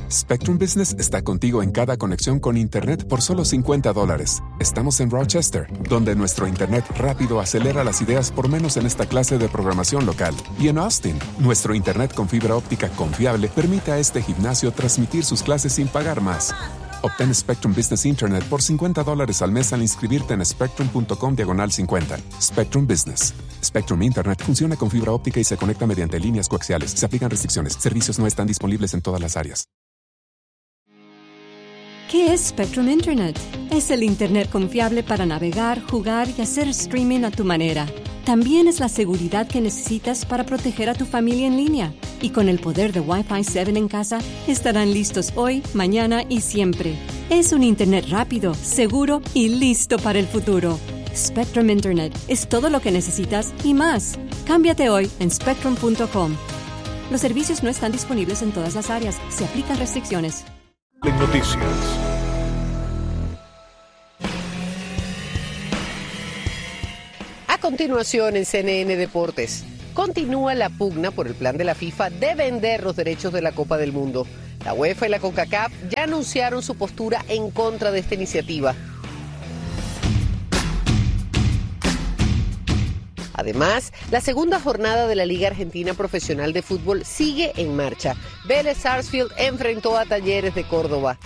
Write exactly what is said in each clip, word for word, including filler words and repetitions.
Spectrum Business está contigo en cada conexión con Internet por solo cincuenta dólares. Estamos en Rochester, donde nuestro Internet rápido acelera las ideas por menos en esta clase de programación local. Y en Austin, nuestro Internet con fibra óptica confiable permite a este gimnasio transmitir sus clases sin pagar más. Obtén Spectrum Business Internet por cincuenta dólares al mes al inscribirte en spectrum.com diagonal cincuenta. Spectrum Business. Spectrum Internet funciona con fibra óptica y se conecta mediante líneas coaxiales. Se aplican restricciones. Servicios no están disponibles en todas las áreas. ¿Qué es Spectrum Internet? Es el Internet confiable para navegar, jugar y hacer streaming a tu manera. También es la seguridad que necesitas para proteger a tu familia en línea. Y con el poder de Wi-Fi siete en casa, estarán listos hoy, mañana y siempre. Es un Internet rápido, seguro y listo para el futuro. Spectrum Internet es todo lo que necesitas y más. Cámbiate hoy en spectrum punto com. Los servicios no están disponibles en todas las áreas. Se aplican restricciones. Noticias. A continuación en C N N Deportes, continúa la pugna por el plan de la FIFA de vender los derechos de la Copa del Mundo. La UEFA y la CONCACAF ya anunciaron su postura en contra de esta iniciativa. Además, la segunda jornada de la Liga Argentina Profesional de Fútbol sigue en marcha. Vélez Sarsfield enfrentó a Talleres de Córdoba.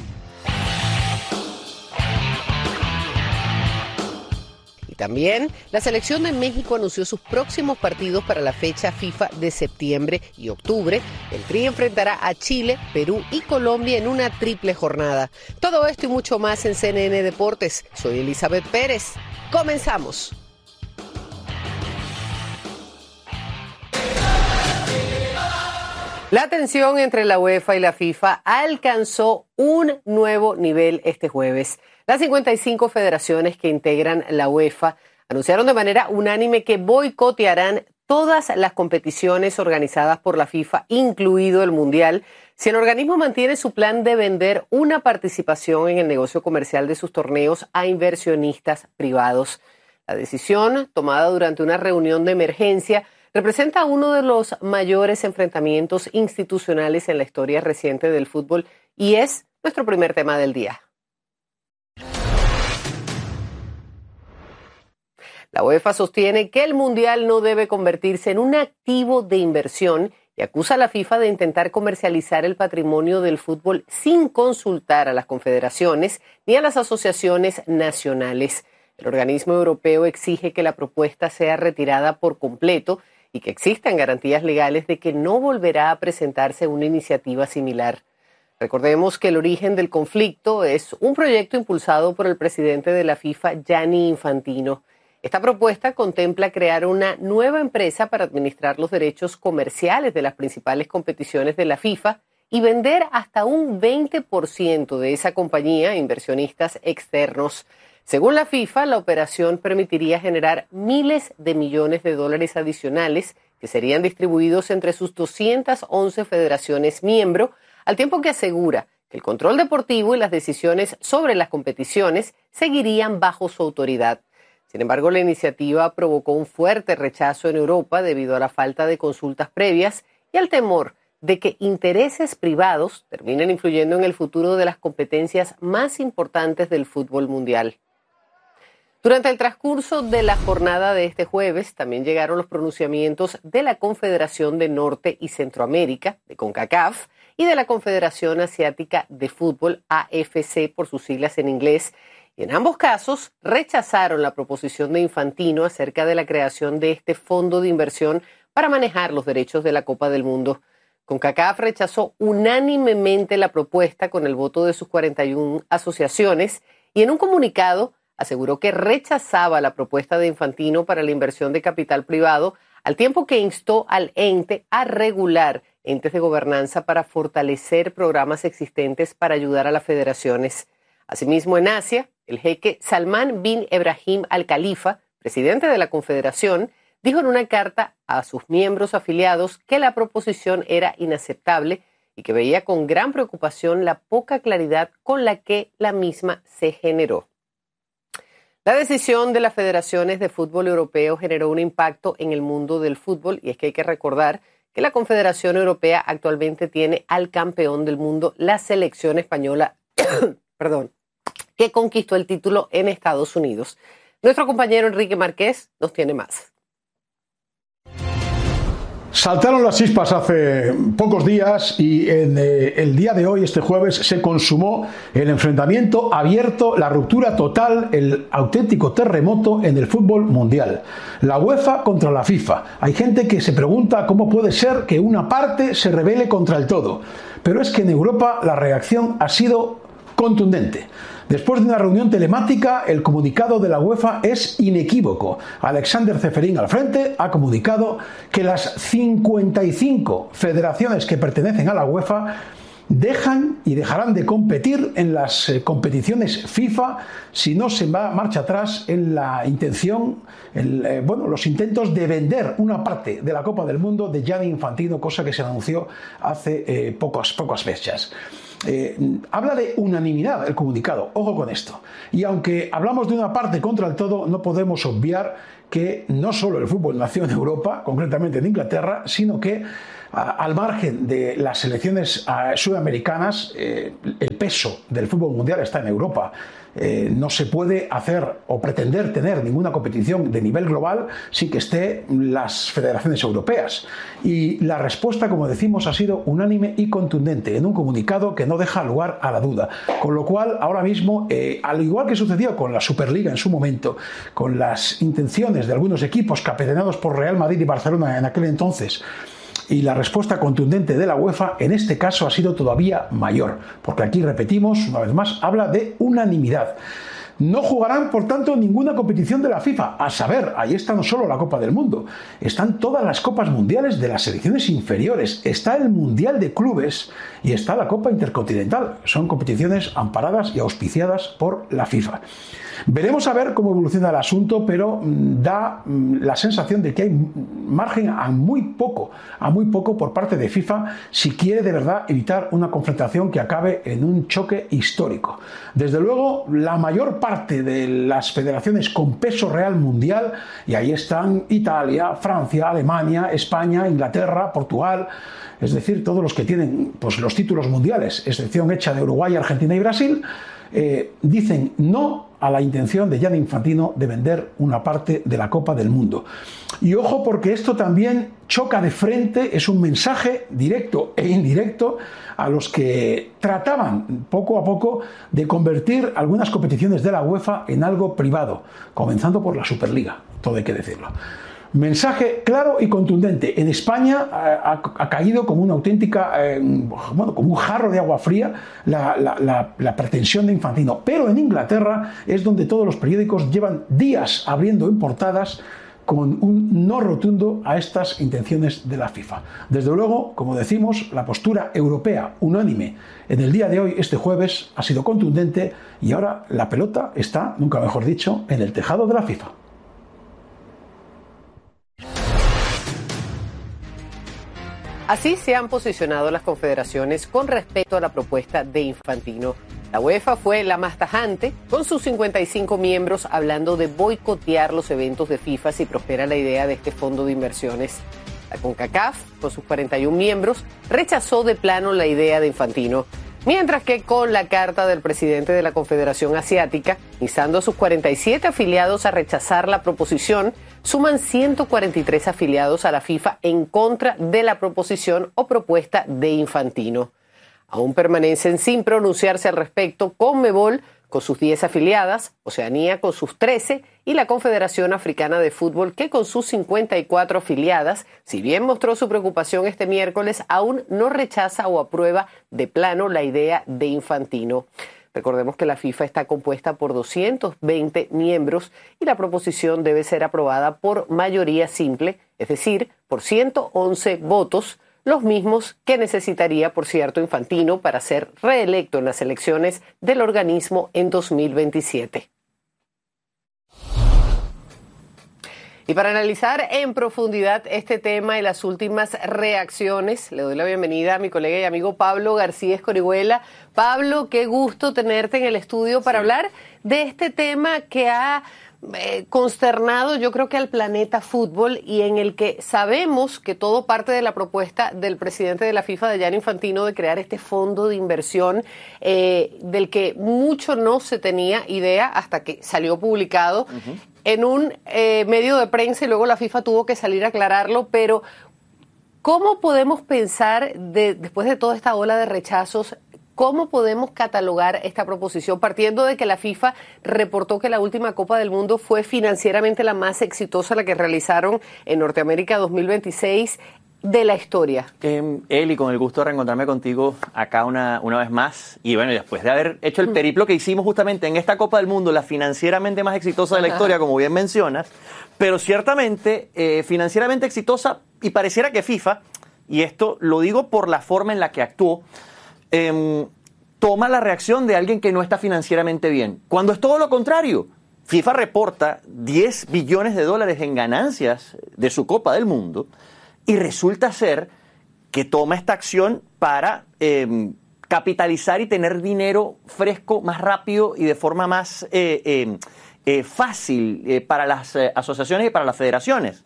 Y también, la selección de México anunció sus próximos partidos para la fecha FIFA de septiembre y octubre. El Tri enfrentará a Chile, Perú y Colombia en una triple jornada. Todo esto y mucho más en C N N Deportes. Soy Elizabeth Pérez. ¡Comenzamos! La tensión entre la UEFA y la FIFA alcanzó un nuevo nivel este jueves. Las cincuenta y cinco federaciones que integran la UEFA anunciaron de manera unánime que boicotearán todas las competiciones organizadas por la FIFA, incluido el Mundial, si el organismo mantiene su plan de vender una participación en el negocio comercial de sus torneos a inversionistas privados. La decisión, tomada durante una reunión de emergencia, representa uno de los mayores enfrentamientos institucionales en la historia reciente del fútbol y es nuestro primer tema del día. La UEFA sostiene que el Mundial no debe convertirse en un activo de inversión y acusa a la FIFA de intentar comercializar el patrimonio del fútbol sin consultar a las confederaciones ni a las asociaciones nacionales. El organismo europeo exige que la propuesta sea retirada por completo y que existan garantías legales de que no volverá a presentarse una iniciativa similar. Recordemos que el origen del conflicto es un proyecto impulsado por el presidente de la FIFA, Gianni Infantino. Esta propuesta contempla crear una nueva empresa para administrar los derechos comerciales de las principales competiciones de la FIFA y vender hasta un veinte por ciento de esa compañía a inversionistas externos. Según la FIFA, la operación permitiría generar miles de millones de dólares adicionales que serían distribuidos entre sus doscientas once federaciones miembro, al tiempo que asegura que el control deportivo y las decisiones sobre las competiciones seguirían bajo su autoridad. Sin embargo, la iniciativa provocó un fuerte rechazo en Europa debido a la falta de consultas previas y al temor de que intereses privados terminen influyendo en el futuro de las competencias más importantes del fútbol mundial. Durante el transcurso de la jornada de este jueves, también llegaron los pronunciamientos de la Confederación de Norte y Centroamérica, de CONCACAF, y de la Confederación Asiática de Fútbol, A F C por sus siglas en inglés, y en ambos casos rechazaron la proposición de Infantino acerca de la creación de este fondo de inversión para manejar los derechos de la Copa del Mundo. CONCACAF rechazó unánimemente la propuesta con el voto de sus cuarenta y una asociaciones y en un comunicado aseguró que rechazaba la propuesta de Infantino para la inversión de capital privado, al tiempo que instó al ente a regular entes de gobernanza para fortalecer programas existentes para ayudar a las federaciones. Asimismo, en Asia, el jeque Salman bin Ebrahim Al Khalifa, presidente de la Confederación, dijo en una carta a sus miembros afiliados que la proposición era inaceptable y que veía con gran preocupación la poca claridad con la que la misma se generó. La decisión de las federaciones de fútbol europeo generó un impacto en el mundo del fútbol y es que hay que recordar que la Confederación Europea actualmente tiene al campeón del mundo, la selección española, perdón, que conquistó el título en Estados Unidos. Nuestro compañero Enrique Márquez nos tiene más. Saltaron las chispas hace pocos días y en eh, el día de hoy, este jueves, se consumó el enfrentamiento abierto, la ruptura total, el auténtico terremoto en el fútbol mundial. La UEFA contra la FIFA. Hay gente que se pregunta cómo puede ser que una parte se rebele contra el todo. Pero es que en Europa la reacción ha sido contundente. Después de una reunión telemática, el comunicado de la UEFA es inequívoco. Alexander Ceferín al frente ha comunicado que las cincuenta y cinco federaciones que pertenecen a la UEFA dejan y dejarán de competir en las eh, competiciones FIFA si no se va marcha atrás en la intención, el, eh, bueno, los intentos de vender una parte de la Copa del Mundo de Gianni Infantino, cosa que se anunció hace eh, pocas, pocas fechas. Eh, habla de unanimidad el comunicado, ojo con esto. Y aunque hablamos de una parte contra el todo, no podemos obviar que no solo el fútbol nació en Europa, concretamente en Inglaterra, sino que a, al margen de las selecciones a, sudamericanas, eh, el peso del fútbol mundial está en Europa. Eh, no se puede hacer o pretender tener ninguna competición de nivel global sin que estén las federaciones europeas. Y la respuesta, como decimos, ha sido unánime y contundente en un comunicado que no deja lugar a la duda. Con lo cual, ahora mismo, eh, al igual que sucedió con la Superliga en su momento, con las intenciones de algunos equipos capitaneados por Real Madrid y Barcelona en aquel entonces, y la respuesta contundente de la UEFA en este caso ha sido todavía mayor, porque aquí, repetimos, una vez más, habla de unanimidad. No jugarán, por tanto, ninguna competición de la FIFA. A saber, ahí está no solo la Copa del Mundo, están todas las Copas Mundiales de las selecciones inferiores, está el Mundial de Clubes y está la Copa Intercontinental. Son competiciones amparadas y auspiciadas por la FIFA. Veremos a ver cómo evoluciona el asunto, pero da la sensación de que hay margen a muy poco, a muy poco por parte de FIFA si quiere de verdad evitar una confrontación que acabe en un choque histórico. Desde luego, la mayor parte de las federaciones con peso real mundial, y ahí están Italia, Francia, Alemania, España, Inglaterra, Portugal, es decir, todos los que tienen pues, los títulos mundiales, excepción hecha de Uruguay, Argentina y Brasil, eh, dicen no a la intención de Gianni Infantino de vender una parte de la Copa del Mundo. Y ojo, porque esto también choca de frente, es un mensaje directo e indirecto a los que trataban poco a poco de convertir algunas competiciones de la UEFA en algo privado, comenzando por la Superliga, todo hay que decirlo. Mensaje claro y contundente. En España ha, ha caído como una auténtica, eh, bueno, como un jarro de agua fría la, la, la, la pretensión de Infantino. Pero en Inglaterra es donde todos los periódicos llevan días abriendo en portadas con un no rotundo a estas intenciones de la FIFA. Desde luego, como decimos, la postura europea unánime en el día de hoy, este jueves, ha sido contundente y ahora la pelota está, nunca mejor dicho, en el tejado de la FIFA. Así se han posicionado las confederaciones con respecto a la propuesta de Infantino. La UEFA fue la más tajante, con sus cincuenta y cinco miembros hablando de boicotear los eventos de FIFA si prospera la idea de este fondo de inversiones. La CONCACAF, con sus cuarenta y un miembros, rechazó de plano la idea de Infantino, mientras que con la carta del presidente de la Confederación Asiática, instando a sus cuarenta y siete afiliados a rechazar la proposición, suman ciento cuarenta y tres afiliados a la FIFA en contra de la proposición o propuesta de Infantino. Aún permanecen sin pronunciarse al respecto Conmebol con sus diez afiliadas, Oceanía con sus trece y la Confederación Africana de Fútbol que con sus cincuenta y cuatro afiliadas, si bien mostró su preocupación este miércoles, aún no rechaza o aprueba de plano la idea de Infantino. Recordemos que la FIFA está compuesta por doscientos veinte miembros y la proposición debe ser aprobada por mayoría simple, es decir, por ciento once votos, los mismos que necesitaría, por cierto, Infantino para ser reelecto en las elecciones del organismo en dos mil veintisiete. Y para analizar en profundidad este tema y las últimas reacciones, le doy la bienvenida a mi colega y amigo Pablo García Escorihuela. Pablo, qué gusto tenerte en el estudio para sí. hablar de este tema que ha eh, consternado, yo creo que al planeta fútbol, y en el que sabemos que todo parte de la propuesta del presidente de la FIFA, de Gianni Infantino, de crear este fondo de inversión eh, del que mucho no se tenía idea hasta que salió publicado uh-huh. en un eh, medio de prensa, y luego la FIFA tuvo que salir a aclararlo. Pero ¿cómo podemos pensar, de, después de toda esta ola de rechazos, cómo podemos catalogar esta proposición, partiendo de que la FIFA reportó que la última Copa del Mundo fue financieramente la más exitosa, la que realizaron en Norteamérica dos mil veintiséis, de la historia? Eh, Eli, con el gusto de reencontrarme contigo acá una, una vez más. Y bueno, después de haber hecho el periplo que hicimos justamente en esta Copa del Mundo, la financieramente más exitosa de la historia, como bien mencionas, pero ciertamente eh, financieramente exitosa, y pareciera que FIFA, y esto lo digo por la forma en la que actuó, Eh, toma la reacción de alguien que no está financieramente bien, cuando es todo lo contrario. FIFA reporta diez billones de dólares en ganancias de su Copa del Mundo, y resulta ser que toma esta acción para eh, capitalizar y tener dinero fresco más rápido y de forma más eh, eh, eh, fácil eh, para las eh, asociaciones y para las federaciones.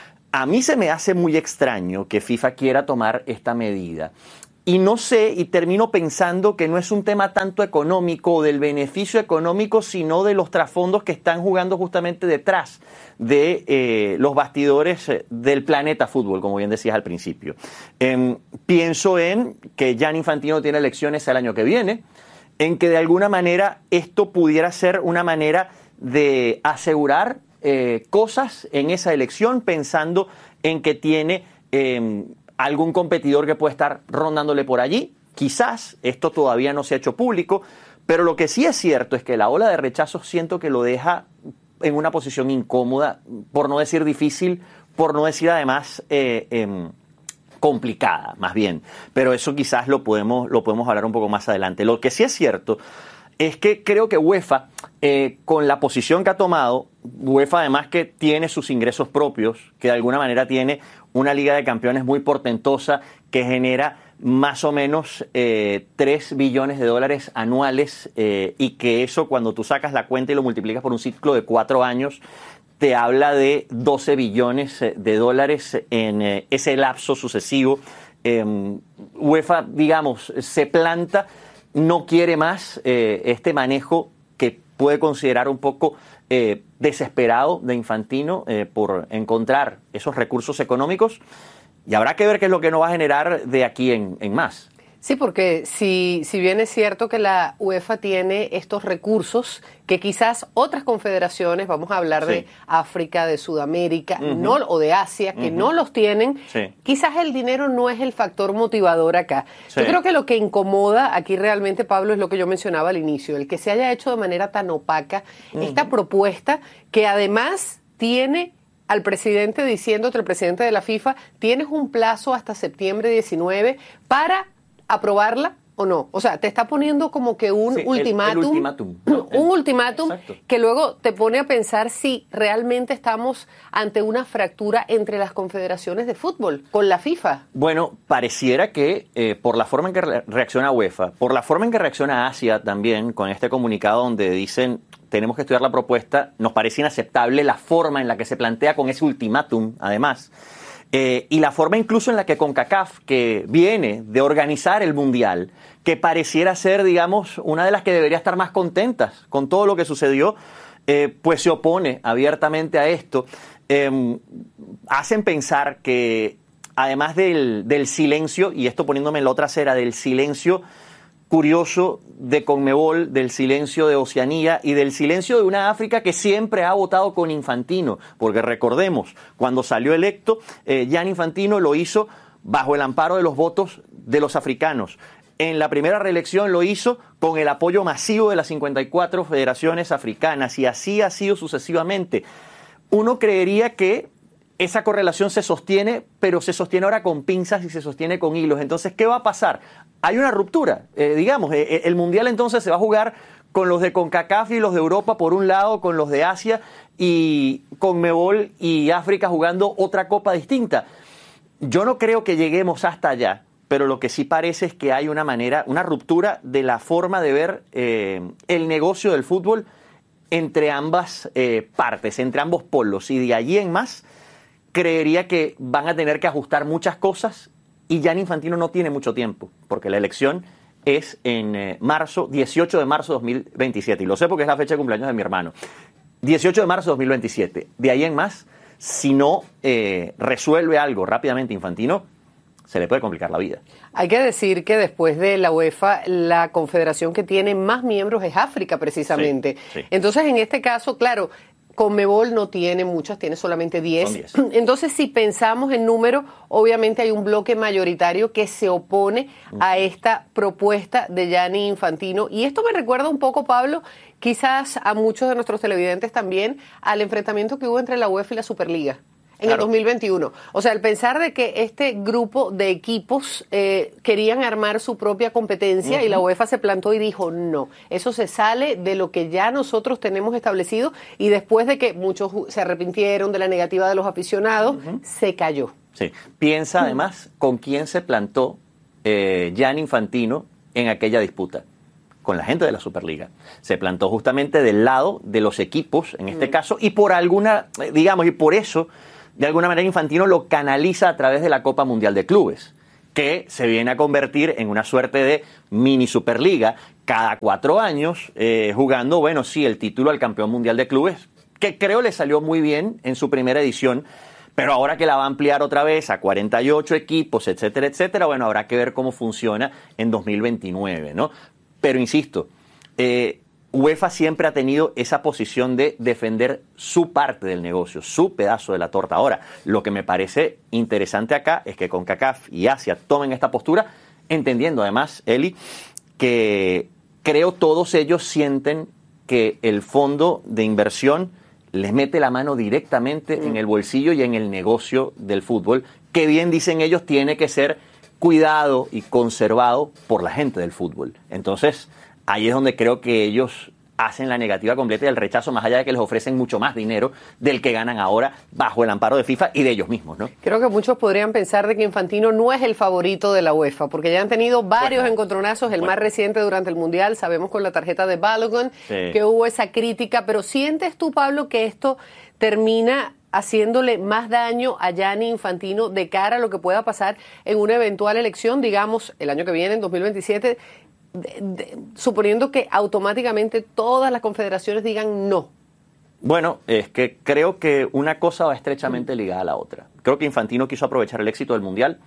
A mí se me hace muy extraño que FIFA quiera tomar esta medida. Y no sé, y termino pensando que no es un tema tanto económico o del beneficio económico, sino de los trasfondos que están jugando justamente detrás de eh, los bastidores del planeta fútbol, como bien decías al principio. Eh, pienso en que Gianni Infantino tiene elecciones el año que viene, en que de alguna manera esto pudiera ser una manera de asegurar eh, cosas en esa elección, pensando en que tiene Eh, algún competidor que puede estar rondándole por allí. Quizás, esto todavía no se ha hecho público, pero lo que sí es cierto es que la ola de rechazos siento que lo deja en una posición incómoda, por no decir difícil, por no decir además eh, eh, complicada, más bien. Pero eso quizás lo podemos, lo podemos hablar un poco más adelante. Lo que sí es cierto es que creo que UEFA, eh, con la posición que ha tomado, UEFA además que tiene sus ingresos propios, que de alguna manera tiene una Liga de Campeones muy portentosa, que genera más o menos eh, tres billones de dólares anuales, eh, y que eso, cuando tú sacas la cuenta y lo multiplicas por un ciclo de cuatro años, te habla de doce billones de dólares en eh, ese lapso sucesivo. Eh, UEFA, digamos, se planta, no quiere más eh, este manejo que puede considerar un poco eh, desesperado de Infantino eh, por encontrar esos recursos económicos, y habrá que ver qué es lo que nos va a generar de aquí en, en más. Sí, porque si, si bien es cierto que la UEFA tiene estos recursos que quizás otras confederaciones, vamos a hablar sí. de África, de Sudamérica, uh-huh. no, o de Asia, que uh-huh. no los tienen, sí. quizás el dinero no es el factor motivador acá. Sí. Yo creo que lo que incomoda aquí realmente, Pablo, es lo que yo mencionaba al inicio, el que se haya hecho de manera tan opaca uh-huh. esta propuesta, que además tiene al presidente diciéndote, el presidente de la FIFA, tienes un plazo hasta septiembre diecinueve para aprobarla o no. O sea, te está poniendo como que un sí, ultimátum, el, el ultimátum. un ultimátum que luego te pone a pensar si realmente estamos ante una fractura entre las confederaciones de fútbol con la FIFA. Bueno, pareciera que eh, por la forma en que re- reacciona UEFA, por la forma en que reacciona Asia también, con este comunicado donde dicen tenemos que estudiar la propuesta, nos parece inaceptable la forma en la que se plantea con ese ultimátum, además. Eh, y la forma incluso en la que CONCACAF, que viene de organizar el Mundial, que pareciera ser, digamos, una de las que debería estar más contentas con todo lo que sucedió, eh, pues se opone abiertamente a esto. Eh, hacen pensar que, además del, del silencio, y esto poniéndome en la otra acera, del silencio curioso de Conmebol, del silencio de Oceanía y del silencio de una África que siempre ha votado con Infantino, porque recordemos, cuando salió electo, eh, Gianni Infantino lo hizo bajo el amparo de los votos de los africanos. En la primera reelección lo hizo con el apoyo masivo de las cincuenta y cuatro federaciones africanas, y así ha sido sucesivamente. Uno creería que esa correlación se sostiene, pero se sostiene ahora con pinzas y se sostiene con hilos. Entonces, ¿qué va a pasar? Hay una ruptura, eh, digamos, eh, el Mundial entonces se va a jugar con los de CONCACAF y los de Europa por un lado, con los de Asia, y CONMEBOL y África jugando otra copa distinta. Yo no creo que lleguemos hasta allá, pero lo que sí parece es que hay una manera, una ruptura de la forma de ver eh, el negocio del fútbol entre ambas eh, partes, entre ambos polos, y de allí en más creería que van a tener que ajustar muchas cosas y Gianni Infantino no tiene mucho tiempo, porque la elección es en eh, marzo, dieciocho de marzo de dos mil veintisiete, y lo sé porque es la fecha de cumpleaños de mi hermano. dieciocho de marzo de dos mil veintisiete. De ahí en más, si no eh, resuelve algo rápidamente Infantino, se le puede complicar la vida. Hay que decir que después de la UEFA, la confederación que tiene más miembros es África, precisamente. Sí, sí. Entonces, en este caso, claro, Conmebol no tiene muchas, tiene solamente diez. diez. Entonces, si pensamos en número, obviamente hay un bloque mayoritario que se opone uh-huh. a esta propuesta de Gianni Infantino. Y esto me recuerda un poco, Pablo, quizás a muchos de nuestros televidentes también, al enfrentamiento que hubo entre la UEFA y la Superliga en claro. el dos mil veintiuno. O sea, el pensar de que este grupo de equipos eh, querían armar su propia competencia uh-huh. y la UEFA se plantó y dijo, no, eso se sale de lo que ya nosotros tenemos establecido, y después de que muchos se arrepintieron de la negativa de los aficionados, uh-huh. se cayó. Sí, piensa además uh-huh. con quién se plantó eh, Gianni Infantino en aquella disputa. Con la gente de la Superliga. Se plantó justamente del lado de los equipos, en este uh-huh. caso, y por alguna, digamos, y por eso de alguna manera Infantino lo canaliza a través de la Copa Mundial de Clubes, que se viene a convertir en una suerte de mini Superliga cada cuatro años, eh, jugando, bueno, sí, el título al campeón mundial de clubes, que creo le salió muy bien en su primera edición, pero ahora que la va a ampliar otra vez a cuarenta y ocho equipos, etcétera, etcétera, bueno, habrá que ver cómo funciona en dos mil veintinueve, ¿no? Pero insisto, eh, UEFA siempre ha tenido esa posición de defender su parte del negocio, su pedazo de la torta. Ahora, lo que me parece interesante acá es que CONCACAF y Asia tomen esta postura, entendiendo además, Eli, que creo todos ellos sienten que el fondo de inversión les mete la mano directamente mm. en el bolsillo y en el negocio del fútbol, que bien dicen ellos tiene que ser cuidado y conservado por la gente del fútbol. Entonces, ahí es donde creo que ellos hacen la negativa completa y el rechazo, más allá de que les ofrecen mucho más dinero del que ganan ahora bajo el amparo de FIFA y de ellos mismos, ¿no? Creo que muchos podrían pensar de que Infantino no es el favorito de la UEFA, porque ya han tenido varios bueno, encontronazos, el bueno. más reciente durante el Mundial, sabemos con la tarjeta de Balogun, sí. que hubo esa crítica, pero ¿sientes tú, Pablo, que esto termina haciéndole más daño a Gianni Infantino de cara a lo que pueda pasar en una eventual elección, digamos, el año que viene, en dos mil veintisiete, de, de, suponiendo que automáticamente todas las confederaciones digan no? Bueno, es que creo que una cosa va estrechamente ligada a la otra. Creo que Infantino quiso aprovechar el éxito del Mundial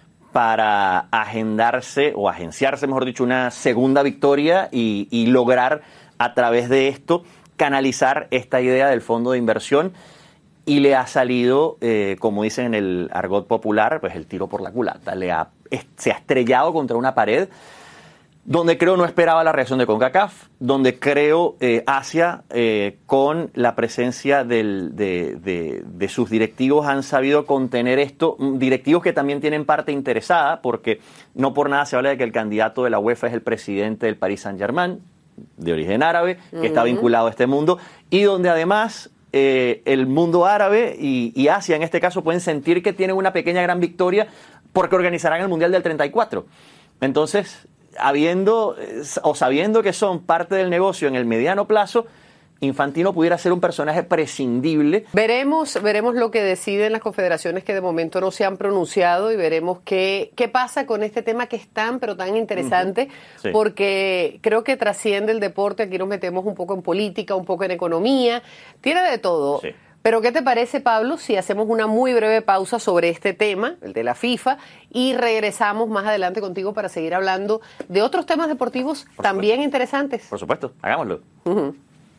para agendarse, o agenciarse, mejor dicho, una segunda victoria y, y lograr a través de esto canalizar esta idea del fondo de inversión. Y le ha salido, eh, como dicen en el argot popular, pues el tiro por la culata. Le ha, es, se ha estrellado contra una pared donde creo no esperaba la reacción de CONCACAF, donde creo eh, Asia, eh, con la presencia del, de, de, de sus directivos, han sabido contener esto. Directivos que también tienen parte interesada, porque no por nada se habla de que el candidato de la UEFA es el presidente del Paris Saint-Germain, de origen árabe, que uh-huh. está vinculado a este mundo, y donde además Eh, el mundo árabe y, y Asia, en este caso, pueden sentir que tienen una pequeña gran victoria porque organizarán el Mundial del treinta y cuatro. Entonces, habiendo eh, o sabiendo que son parte del negocio en el mediano plazo, Infantino pudiera ser un personaje prescindible. Veremos, veremos lo que deciden las confederaciones que de momento no se han pronunciado, y veremos qué, qué pasa con este tema que es tan, pero tan interesante, uh-huh. sí. porque creo que trasciende el deporte. Aquí nos metemos un poco en política, un poco en economía, tiene de todo. Sí. Pero ¿qué te parece, Pablo, si hacemos una muy breve pausa sobre este tema, el de la FIFA, y regresamos más adelante contigo para seguir hablando de otros temas deportivos Por también supuesto. interesantes? Por supuesto, hagámoslo. Uh-huh.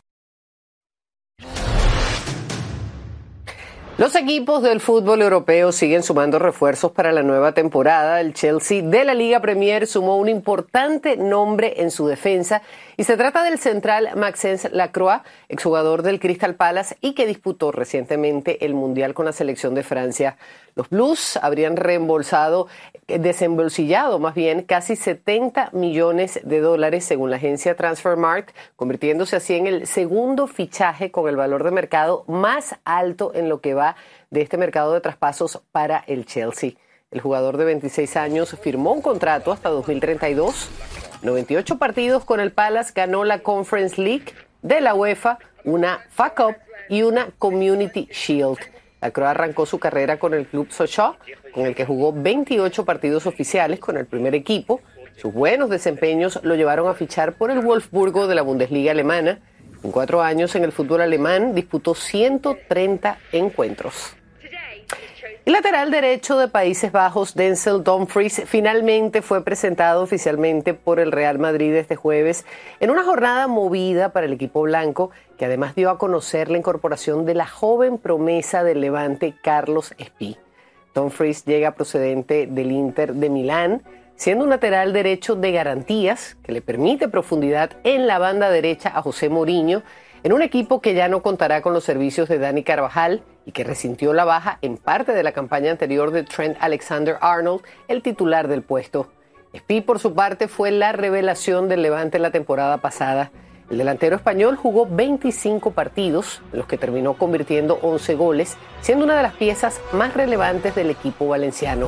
Los equipos del fútbol europeo siguen sumando refuerzos para la nueva temporada. El Chelsea de la Liga Premier sumó un importante nombre en su defensa, y se trata del central Maxence Lacroix, exjugador del Crystal Palace y que disputó recientemente el Mundial con la selección de Francia. Los Blues habrían reembolsado, desembolsillado más bien, casi setenta millones de dólares según la agencia Transfermarkt, convirtiéndose así en el segundo fichaje con el valor de mercado más alto en lo que va de este mercado de traspasos para el Chelsea. El jugador de veintiséis años firmó un contrato hasta dos mil treinta y dos. noventa y ocho partidos con el Palace, ganó la Conference League de la UEFA, una F A Cup y una Community Shield. Lacroix arrancó su carrera con el Club Sochaux, con el que jugó veintiocho partidos oficiales con el primer equipo. Sus buenos desempeños lo llevaron a fichar por el Wolfsburgo de la Bundesliga alemana. En cuatro años en el fútbol alemán disputó ciento treinta encuentros. El lateral derecho de Países Bajos, Denzel Dumfries, finalmente fue presentado oficialmente por el Real Madrid este jueves en una jornada movida para el equipo blanco, que además dio a conocer la incorporación de la joven promesa del Levante, Carlos Espí. Dumfries llega procedente del Inter de Milán, siendo un lateral derecho de garantías que le permite profundidad en la banda derecha a José Mourinho, en un equipo que ya no contará con los servicios de Dani Carvajal y que resintió la baja en parte de la campaña anterior de Trent Alexander-Arnold, el titular del puesto. Espí, por su parte, fue la revelación del Levante la temporada pasada. El delantero español jugó veinticinco partidos, en los que terminó convirtiendo once goles, siendo una de las piezas más relevantes del equipo valenciano.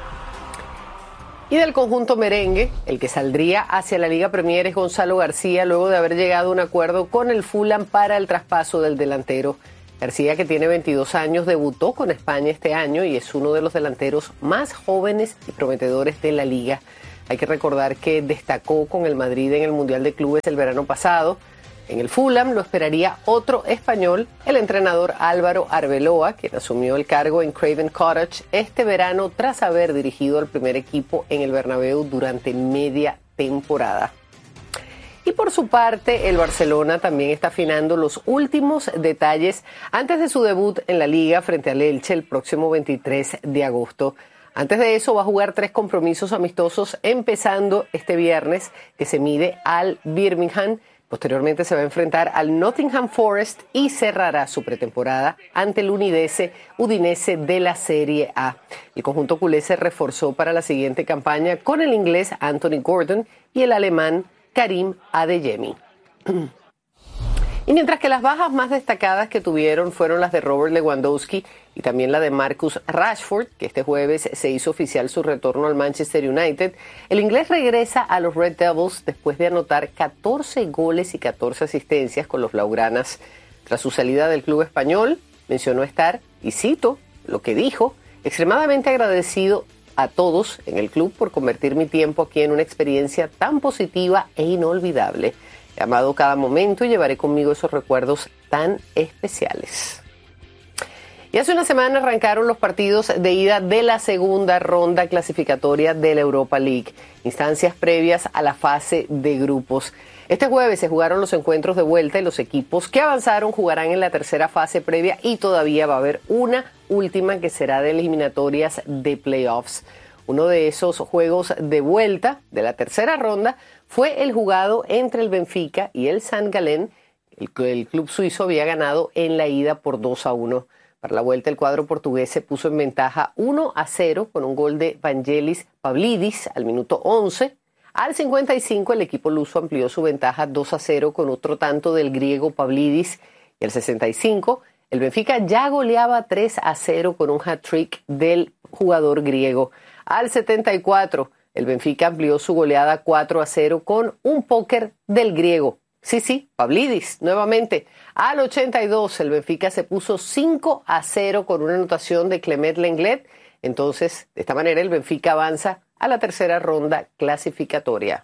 Y del conjunto merengue, el que saldría hacia la Liga Premier es Gonzalo García, luego de haber llegado a un acuerdo con el Fulham para el traspaso del delantero. García, que tiene veintidós años, debutó con España este año y es uno de los delanteros más jóvenes y prometedores de la liga. Hay que recordar que destacó con el Madrid en el Mundial de Clubes el verano pasado. En el Fulham lo esperaría otro español, el entrenador Álvaro Arbeloa, quien asumió el cargo en Craven Cottage este verano tras haber dirigido al primer equipo en el Bernabéu durante media temporada. Y por su parte, el Barcelona también está afinando los últimos detalles antes de su debut en la Liga frente al Elche el próximo veintitrés de agosto. Antes de eso va a jugar tres compromisos amistosos, empezando este viernes, que se mide al Birmingham. Posteriormente se va a enfrentar al Nottingham Forest y cerrará su pretemporada ante el Udinese, Udinese de la Serie A. El conjunto culé se reforzó para la siguiente campaña con el inglés Anthony Gordon y el alemán Karim Adeyemi. Y mientras que las bajas más destacadas que tuvieron fueron las de Robert Lewandowski y también la de Marcus Rashford, que este jueves se hizo oficial su retorno al Manchester United, el inglés regresa a los Red Devils después de anotar catorce goles y catorce asistencias con los blaugranas. Tras su salida del club español, mencionó estar, y cito lo que dijo, extremadamente agradecido a todos en el club por convertir mi tiempo aquí en una experiencia tan positiva e inolvidable. He amado cada momento y llevaré conmigo esos recuerdos tan especiales. Y hace una semana arrancaron los partidos de ida de la segunda ronda clasificatoria de la Europa League, instancias previas a la fase de grupos. Este jueves se jugaron los encuentros de vuelta y los equipos que avanzaron jugarán en la tercera fase previa y todavía va a haber una última que será de eliminatorias de playoffs. Uno de esos juegos de vuelta de la tercera ronda fue el jugado entre el Benfica y el Saint Gallen. El, el club suizo había ganado en la ida por dos a uno. Para la vuelta, el cuadro portugués se puso en ventaja uno a cero con un gol de Vangelis Pavlidis al minuto once. Al cincuenta y cinco, el equipo luso amplió su ventaja dos a cero con otro tanto del griego Pavlidis. Y al sesenta y cinco, el Benfica ya goleaba tres a cero con un hat-trick del jugador griego. Al setenta y cuatro, el Benfica amplió su goleada cuatro a cero con un póker del griego. Sí, sí, Pavlidis, nuevamente. Al ochenta y dos, el Benfica se puso cinco a cero con una anotación de Clement Lenglet. Entonces, de esta manera, el Benfica avanza a la tercera ronda clasificatoria.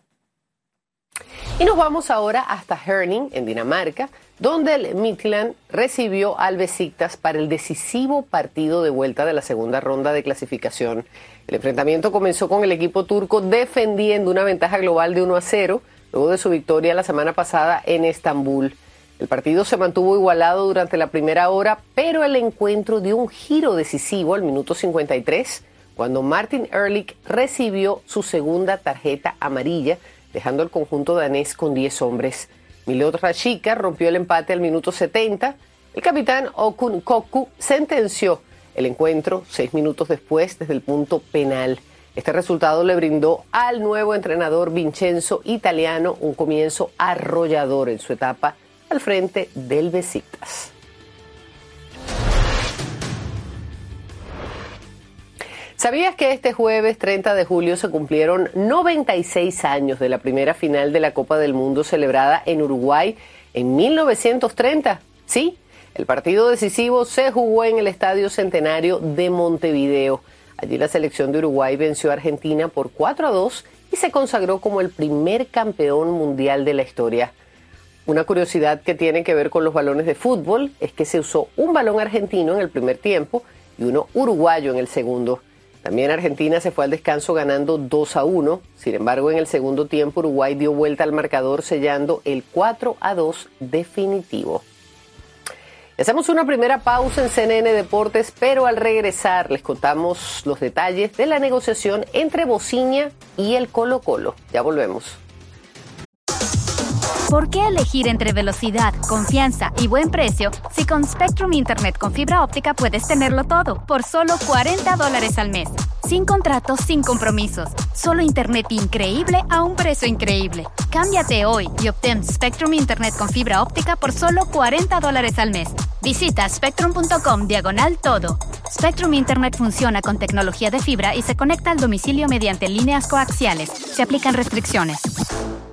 Y nos vamos ahora hasta Herning, en Dinamarca, donde el Midtjylland recibió al Besiktas para el decisivo partido de vuelta de la segunda ronda de clasificación. El enfrentamiento comenzó con el equipo turco defendiendo una ventaja global de uno a cero, luego de su victoria la semana pasada en Estambul. El partido se mantuvo igualado durante la primera hora, pero el encuentro dio un giro decisivo al minuto cincuenta y tres, cuando Martin Ehrlich recibió su segunda tarjeta amarilla, dejando el conjunto danés con diez hombres. Milot Rashica rompió el empate al minuto setenta. El capitán Okun Kokku sentenció el encuentro seis minutos después desde el punto penal. Este resultado le brindó al nuevo entrenador Vincenzo Italiano un comienzo arrollador en su etapa al frente del Besiktas. ¿Sabías que este jueves treinta de julio se cumplieron noventa y seis años de la primera final de la Copa del Mundo celebrada en Uruguay en mil novecientos treinta. Sí, el partido decisivo se jugó en el Estadio Centenario de Montevideo. Allí la selección de Uruguay venció a Argentina por cuatro a dos y se consagró como el primer campeón mundial de la historia. Una curiosidad que tiene que ver con los balones de fútbol es que se usó un balón argentino en el primer tiempo y uno uruguayo en el segundo. También Argentina se fue al descanso ganando dos a uno. Sin embargo, en el segundo tiempo Uruguay dio vuelta al marcador sellando el cuatro a dos definitivo. Hacemos una primera pausa en C N N Deportes, pero al regresar les contamos los detalles de la negociación entre Bociña y el Colo-Colo. Ya volvemos. ¿Por qué elegir entre velocidad, confianza y buen precio si con Spectrum Internet con fibra óptica puedes tenerlo todo por solo cuarenta dólares al mes? Sin contratos, sin compromisos. Solo Internet increíble a un precio increíble. Cámbiate hoy y obtén Spectrum Internet con fibra óptica por solo cuarenta dólares al mes. Visita spectrum.com diagonal todo. Spectrum Internet funciona con tecnología de fibra y se conecta al domicilio mediante líneas coaxiales. Se aplican restricciones.